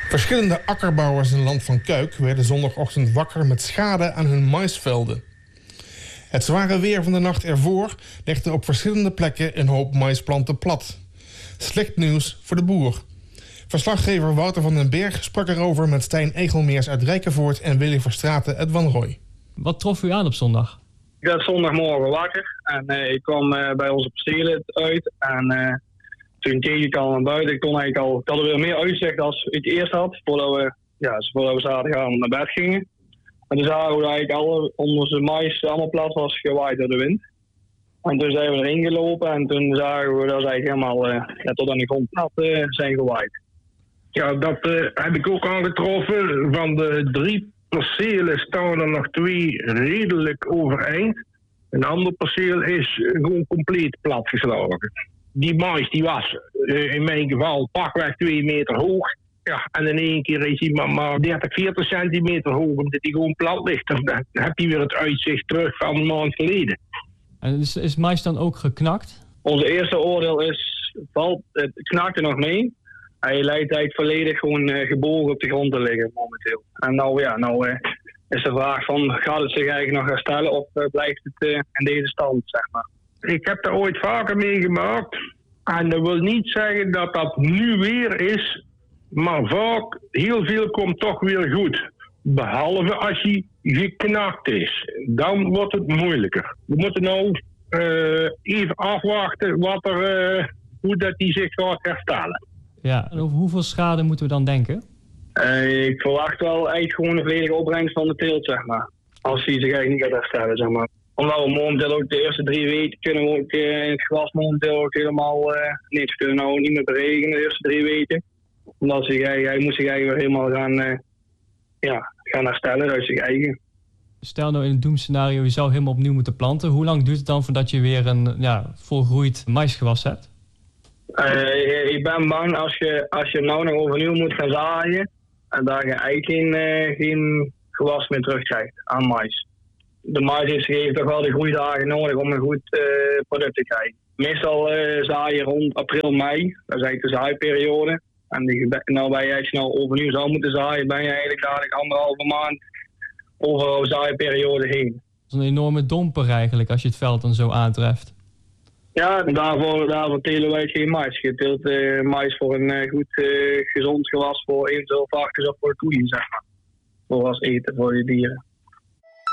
Verschillende akkerbouwers in Land van Kuik werden zondagochtend wakker met schade aan hun maisvelden. Het zware weer van de nacht ervoor legde op verschillende plekken een hoop maisplanten plat. Slecht nieuws voor de boer. Verslaggever Wouter van den Berg sprak erover met Stijn Egelmeers uit Rijkenvoort en Willy Verstraeten uit Wanrooy. Wat trof u aan op zondag? Ik werd zondagmorgen wakker en ik kwam bij onze percelen uit. En toen keek ik al naar buiten. Ik had er weer meer uitzicht dan ik eerst had, voordat we zaterdagavond naar bed gingen. En toen zagen we dat eigenlijk onze mais allemaal plat was gewaaid door de wind. En toen zijn we erin gelopen en toen zagen we dat ze eigenlijk helemaal tot aan de grond plat zijn gewaaid. Ja, dat heb ik ook aangetroffen. Van de 3 percelen staan er nog 2 redelijk overeind. Een ander perceel is gewoon compleet platgeslagen. Die mais die was in mijn geval pakweg 2 meter hoog. Ja, en in één keer is hij maar 30, 40 centimeter hoog, omdat hij gewoon plat ligt. Dan heb je weer het uitzicht terug van een maand geleden. En is mais dan ook geknakt? Onze eerste oordeel is, het knakte nog mee. Hij lijkt eigenlijk volledig gewoon gebogen op de grond te liggen momenteel. En nou is de vraag van, gaat het zich eigenlijk nog herstellen of blijft het in deze stand, zeg maar. Ik heb er ooit vaker meegemaakt. En dat wil niet zeggen dat dat nu weer is. Maar vaak, heel veel komt toch weer goed. Behalve als hij geknakt is. Dan wordt het moeilijker. We moeten nou even afwachten hoe dat die zich gaat herstellen. Ja, en over hoeveel schade moeten we dan denken? Ik verwacht wel eigenlijk gewoon een volledige opbrengst van de teelt, zeg maar. Als hij zich eigenlijk niet gaat herstellen, zeg maar. Omdat we momenteel ook de eerste 3 weken kunnen we ook in het gewas momenteel ook helemaal niks. We kunnen nou niet meer beregenen de eerste 3 weken. Omdat hij moet zich eigenlijk weer helemaal gaan herstellen uit zich eigen. Stel nou in het doemscenario, je zou helemaal opnieuw moeten planten. Hoe lang duurt het dan voordat je weer een volgroeid maisgewas hebt? Ik ben bang als je nou nog overnieuw moet gaan zaaien, en daar je eigenlijk geen gewas meer terugkrijgt aan mais. De mais heeft toch wel de groeidagen nodig om een goed product te krijgen. Meestal zaaien rond april, mei, dat is eigenlijk de zaaiperiode. En nou ben je echt snel overnieuw zou moeten zaaien, ben je eigenlijk 1,5 maand over de zaaiperiode heen. Dat is een enorme domper eigenlijk als je het veld dan zo aantreft. Ja, daarvoor telen wij geen mais. Je teelt mais voor een goed gezond gewas voor eventueel varkens of voor de koeien, zeg maar. Voor als eten voor je dieren.